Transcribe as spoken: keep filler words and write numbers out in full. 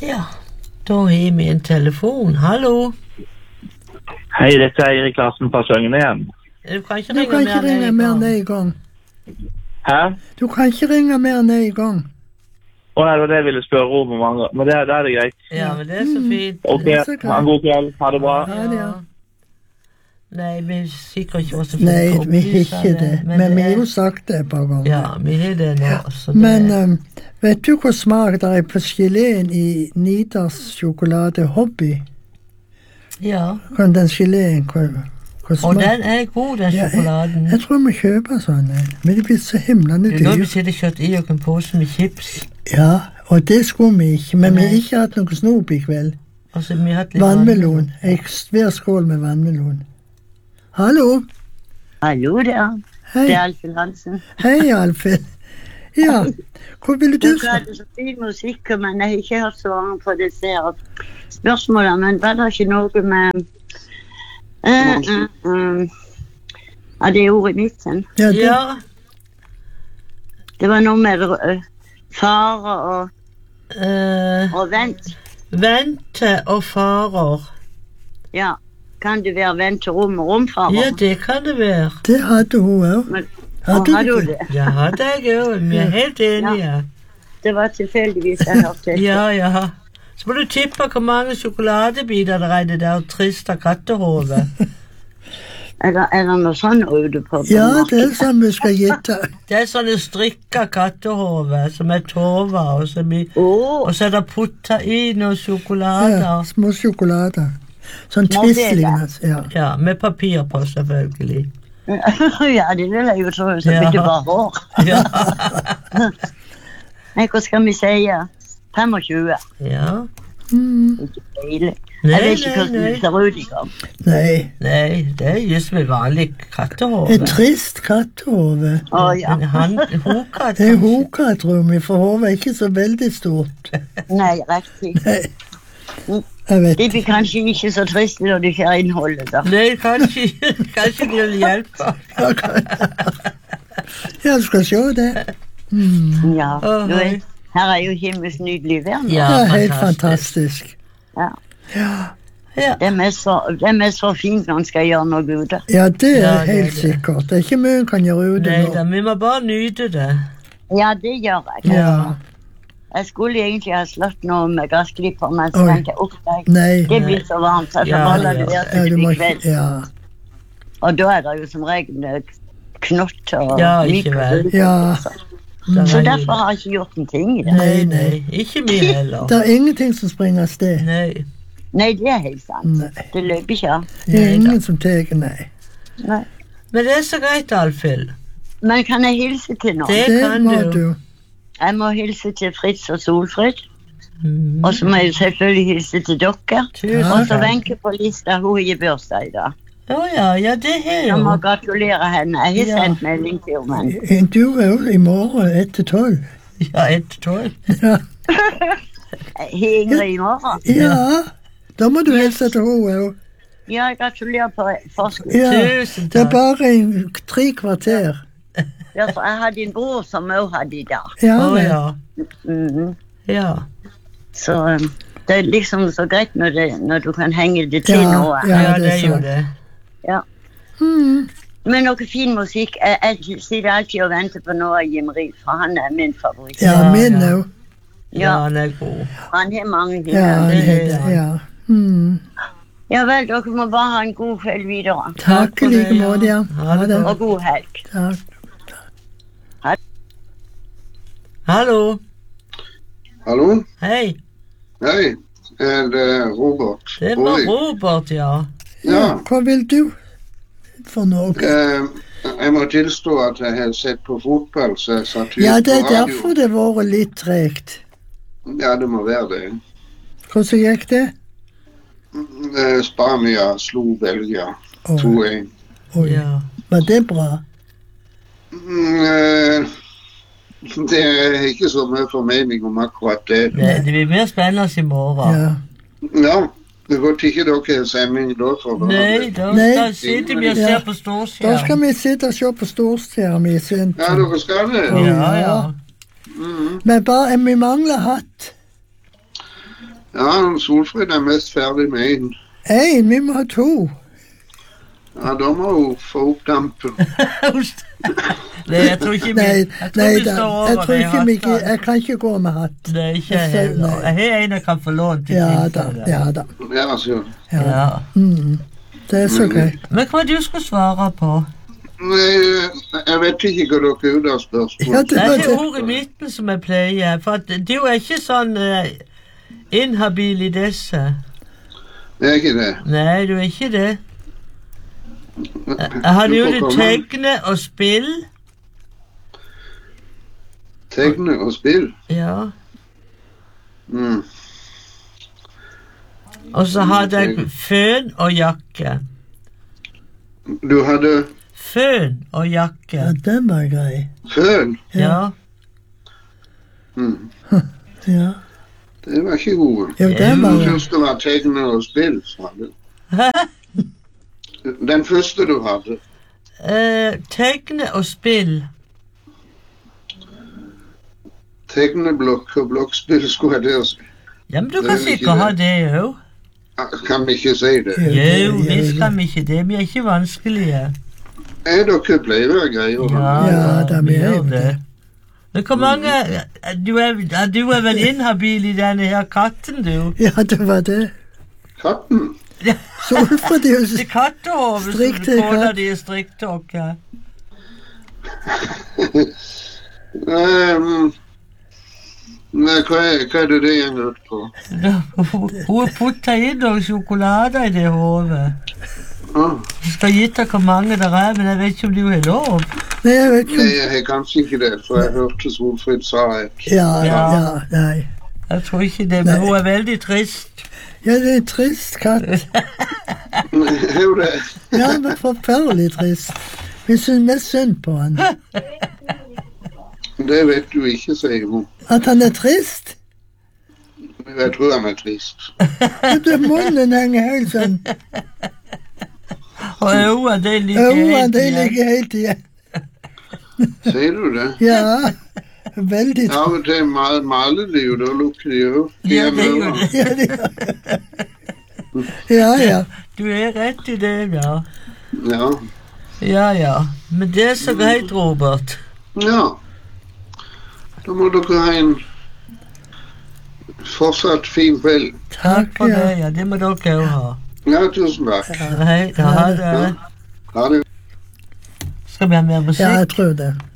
Ja, da har vi en telefon. Hallo? Hei, dette er Erik Larsen fra Søgne igjen. Du kan ikke Du ringe, kan ikke mer, ringe mer ned i gang. Hæ? Du kan ikke ringe mer ned i gang. Å nei, det var det jeg ville spørre om om andre. Men det, det er det greit. Ja, men det er så fint. Ok, Det er så greit. ha en god kveld. Ha det bra. Ja, det er. Nei, vi er sikkert ikke også Nei, flink til å vi har opplyse ikke det. Men vi er- har jo sagt det et par ganger. Ja, vi har det nå. Så det, Men um, vet du hvor smak det er på geleen i Nidas sjokolade Hobby? ja. Kan den geleen, hvor, hvor Og smak? den er god, den Ja, sjokoladen. Jeg, jeg tror vi kjøper sånn en. Men det blir så himlende Du, nå har vi dyr. sittet kjøtt i og en pose med chips. Ja, og det skulle vi ikke. Men vi har Nei. ikke hatt noe snop i kveld. Altså, vi har hatt litt Vannmelon. En svær skål med vannmelon. Hallo? Hallo der, Hei. det er Alfred Hansen. Hei, Alfred. Ja, hvor ville du Du snakke? hadde så fin musikk, men jeg har ikke hørt svaret på disse her spørsmålene, men var det ikke noe med uh, uh, uh, ja, det er ordet mitt, sen. Ja, det, Ja, Det var noe med uh, fare og, eh, og vent. vente og farer. Ja, kan det være vent til rom og romfarer? Ja, det kan det være. det hadde hun òg. Men, Hadde og du har du det? det? Ja, det er gøy. Vi er helt enige. Det var tilfeldigvis jeg hørte etter. Ja, ja. Så må du tippe hvor mange sjokoladebiter det er i det der triste kattehove. Er det, er det noe sånn ute på? på Ja, det er markedet? sånn vi skal gjette. Det er sånne strikka kattehove som er tova, og så, vi, Åh, og så er det protein og sjokolader. Ja, små sjokolader. Sånn Små deler. twistlignende. Ja. Ja, med papir på, selvfølgelig. ja, det vil jeg jo tro, så Ja. blir det bare hår. Ja. Nei, hva skal vi si? femogtjue. Ja. Mm. Ikke peiling. Nei, Jeg vet ikke nei, hvordan nei. det ser ut i gang. Nei, Nei, det er just med vanlig kattehove. et trist katthove. Å ja. Men han, hokatt, Det er hoka, tror vi, for hodet er ikke så veldig stort. Nei, riktig. Jeg vet Det blir kanskje ikke så trist når du ikke har innholdet, da. Nei, kanskje, kanskje de vil hjelpe. Ja, du skal se det. Mm. Ja, Å, du hei. vet, her er jo himmels nydelig vær nå. Ja, Det er helt fantastisk. Ja. Ja, Ja. Det er mest så, det er mest så fint når man skal gjøre noe ute. ja det Ja, er det er helt det. sikkert. Det er ikke mye en kan gjøre ute Nei da, nå. vi må bare nyte det. Ja, det gjør jeg. Ja. Jeg skulle egentlig ha slått noe med gassklipper, men så Oi. tenkte jeg, uff, nei, Nei. det blir så varmt, så jeg Ja, får holde ja. det der Ja, til du det må blir ikke kveld. Ja. Og da er det jo som regel eh, knott og Ja, ikke vel. mikro- Ja. Så derfor har jeg ikke gjort en ting i det. Nei, nei, ikke vi heller. Det er ingenting som springer av sted. Nei. Nei, det er helt sant. Nei. Det løper ikke av. Det er Nei da. ingen som tar nei. Nei. Men det er så greit, Alfhild. Men kan jeg hilse til noen? Det Det kan må du. du. Jeg må hilse til Fritz og Solfrid. Mm. Og så må jeg selvfølgelig hilse til dere. Tusen Og så takk. Wenche på lista, hun har bursdag i dag. Å ja, ja, det har Jeg må jo. gratulere henne. Jeg har Ja. sendt melding til henne. Du er jo i morgen etter tolv. Ja, ett tolv. Ja. Har Ingrid i morgen? Ja, da må du hilse til henne òg. Ja, jeg gratulerer på forskudd. Ja, Tusen det er takk. bare en, tre kvarter. Derfor jeg hadde en bror som også hadde i dag. Ja, Å vel. ja. Mhm. Ja. Så um, det er liksom så greit når, det, når du kan henge det til Ja, noe. ja. Ja, det det er er jo sant. det. Ja. Mm. Men noe fin musikk. Jeg, jeg sitter alltid og venter på noe av Jim Reed, for han er min favoritt. Ja, Ja, min ja. òg. Ja, han er god. Han har mange Ja, hymner. det det er er det. Ja. Mm. Ja vel, dere må bare ha en god kveld videre. Takk i for like det, ja. måte, ja. Ha det Ha det. Og god helg. Takk. Hallo. Hallo? Hei. Hei, er det Robert? Det var Oi. Robert, ja. Ja, Hva vil du for noe? eh, jeg må tilstå at jeg har sett på fotball, så jeg satt ut Ja, det er på radio. derfor det har vært litt tregt. Ja, det må være det. Hvordan gikk det? Eh, Spania slo Belgia Oi. to én. Oi. Ja. Var det bra? Mm, eh, det er ikke så mye formening om akkurat det. Det, det blir mer spennende i morgen. Ja. Ja, det går ikke dere har sending da for da. Nei, da Nei. skal sitter vi og Ja. ser på Da skal storskjerm. vi sitte og se på storskjerm i Ja, sentrum. dere skal det? Ja, ja. Mm. Men bare, vi mangler hatt. Ja, Solfrid er mest ferdig med en. En, vi må ha to. Ja, da må hun få opp dampen. Nei, jeg tror ikke vi, Nei, jeg tror nei vi da, står over jeg tror det ikke vi, hattene. jeg kan ikke gå med hatt. Nei, ikke jeg Jeg ser- heller. nei. Jeg har en jeg kan få lånt til Ja da, tilfelle. ja da. Ja, så. Ja. Ja. Mm. Det er så greit. Men hva du skulle svare på? Nei, jeg vet ikke hva dere er ute av spørsmål. Ja, det Det var er ikke det. ord i midten som jeg pleier, for at du er ikke sånn uh, inhabil i disse. Det er ikke det. Nei, du er ikke det. Jeg har Du jo får det komme. tegne og spill. Tegne og spill. Ja. Mm. Og så hadde jeg føn og jakke. Du hadde Føn og jakke. Ja, den var grei. føn. Ja. Mm. Ja, Det var ikke gode. jo, den Den var grei. første var tegne og spill, sa du. Den første du hadde. Eh, tegne og spill. Tegneblokk og blokkspill, skulle jeg der si. Ja, men du Det er kan vel ikke sikkert ha det. det òg. Kan vi ikke si det? Jo, Jo, det- visst kan vi ikke det. Vi er ikke vanskelige. Er dere pleier å være greie? Ja, Ja, da, vi er gjør jo det. Men hvor mange Du er, du er vel inhabil i denne her katten, du? Ja, det var det. Katten? Solfrid er jo Det kattehovet som Strikk til kona katt. di er strikktokke. um, Nei, hva er, hva er det det går ut på? Hun har putta inn noen sjokolader i det hodet. Ah, Hun skal gitt deg hvor mange det er, men jeg vet ikke om du har lov. Nei, jeg vet ikke nei, om jeg har kanskje ikke det, for jeg hørte Solfrid sa et. Ja, Ja. ja, nei. Jeg tror ikke det, men hun er veldig trist. Ja, det er en trist katt. Jo, det. Ja, men forferdelig trist. Vi synes mest synd på han. Det vet du ikke, sier hun. At han er trist? Jeg tror han er trist. Det munnen henger helt sånn. Og øynene, de ligger Øynene, helt de igjen. ligger helt igjen. Sier du det? Ja, veldig trist. Av og til mal- maler de jo, da lukker de jo. Ja, det gjør det. Ja, det- ja, ja. Du er rett i det, ja. Ja. Ja, ja. Men det er så greit, Robert. Ja. Da må dere ha en fortsatt fin kveld. Takk for ja. det, ja. Det må dere òg ha. Ja, tusen takk. Hei, ha det. Ha det. Skal vi ha mer musikk? Ja, jeg tror det.